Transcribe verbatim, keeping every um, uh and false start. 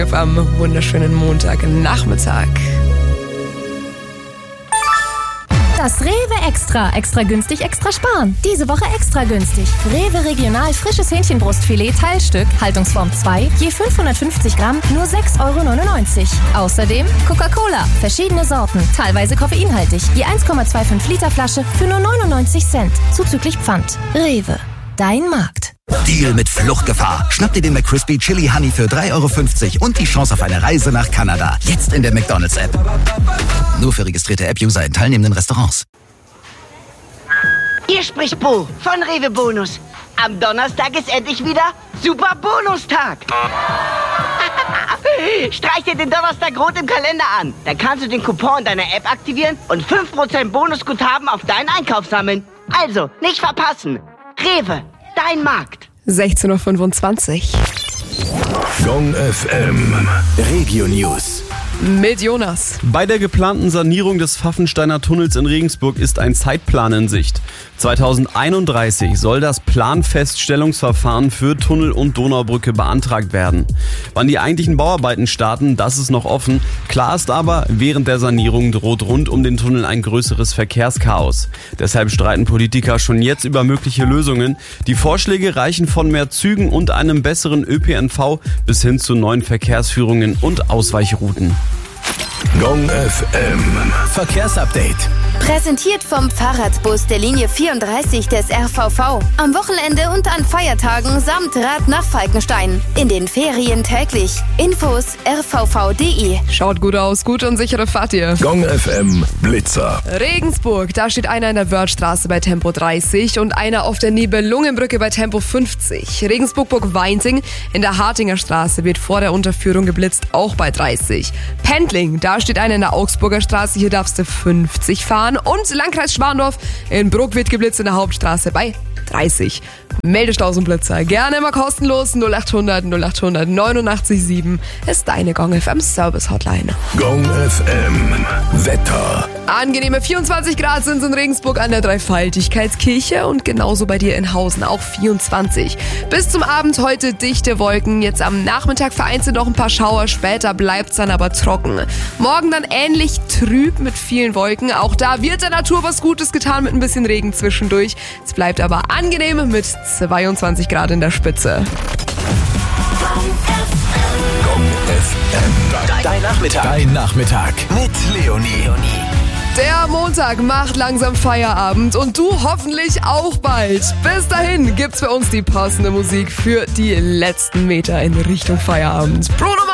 am wunderschönen Montagnachmittag. Das Rewe Extra. Extra günstig, extra sparen. Diese Woche extra günstig. Rewe Regional frisches Hähnchenbrustfilet Teilstück, Haltungsform zwei, je fünfhundertfünfzig Gramm, nur sechs Euro neunundneunzig. Außerdem Coca-Cola, verschiedene Sorten, teilweise koffeinhaltig, je eins Komma fünfundzwanzig Liter Flasche für nur neunundneunzig Cent, zuzüglich Pfand. Rewe, dein Markt. Deal mit Fluchtgefahr. Schnapp dir den McCrispy Chili Honey für drei Euro fünfzig und die Chance auf eine Reise nach Kanada. Jetzt in der McDonald's-App. Nur für registrierte App-User in teilnehmenden Restaurants. Hier spricht Bo von Rewe Bonus. Am Donnerstag ist endlich wieder Super Bonustag. Streich dir den Donnerstag rot im Kalender an. Dann kannst du den Coupon in deiner App aktivieren und fünf Prozent Bonusguthaben auf deinen Einkauf sammeln. Also, nicht verpassen. Rewe, dein Markt. sechzehn Uhr fünfundzwanzig. Gong F M Regio News. Mit Jonas. Bei der geplanten Sanierung des Pfaffensteiner Tunnels in Regensburg ist ein Zeitplan in Sicht. zweitausendeinunddreißig soll das Planfeststellungsverfahren für Tunnel und Donaubrücke beantragt werden. Wann die eigentlichen Bauarbeiten starten, das ist noch offen. Klar ist aber, während der Sanierung droht rund um den Tunnel ein größeres Verkehrschaos. Deshalb streiten Politiker schon jetzt über mögliche Lösungen. Die Vorschläge reichen von mehr Zügen und einem besseren Ö P N V bis hin zu neuen Verkehrsführungen und Ausweichrouten. Gong F M Verkehrsupdate. Präsentiert vom Fahrradbus der Linie vierunddreißig des R V V. Am Wochenende und an Feiertagen samt Rad nach Falkenstein. In den Ferien täglich. Infos r v v punkt d e. Schaut gut aus, gute und sichere Fahrt ihr. Gong F M Blitzer. Regensburg, da steht einer in der Wörthstraße bei Tempo dreißig und einer auf der Nibelungenbrücke bei Tempo fünfzig. Regensburg-Burg-Weinting in der Hartinger Straße wird vor der Unterführung geblitzt, auch bei dreißig. Pendling, da steht einer in der Augsburger Straße, hier darfst du fünfzig fahren. Und Landkreis Schwandorf in Bruck wird geblitzt in der Hauptstraße bei dreißig. Meldestaus und Blitzer, gerne immer kostenlos. null achthundert null achthundert neunundachtzig sieben ist deine Gong F M Service Hotline. Gong F M Wetter. Angenehme vierundzwanzig Grad sind es in Regensburg an der Dreifaltigkeitskirche und genauso bei dir in Hausen auch vierundzwanzig. Bis zum Abend heute dichte Wolken, jetzt am Nachmittag vereinzelt noch ein paar Schauer, später bleibt es dann aber trocken. Morgen dann ähnlich trüb mit vielen Wolken, auch da wird der Natur was Gutes getan mit ein bisschen Regen zwischendurch. Es bleibt aber angenehm mit zweiundzwanzig Grad in der Spitze. Gong F M. Dein Nachmittag. Dein Nachmittag mit Leonie. Der Montag macht langsam Feierabend und du hoffentlich auch bald. Bis dahin gibt's bei uns die passende Musik für die letzten Meter in Richtung Feierabend. Bruno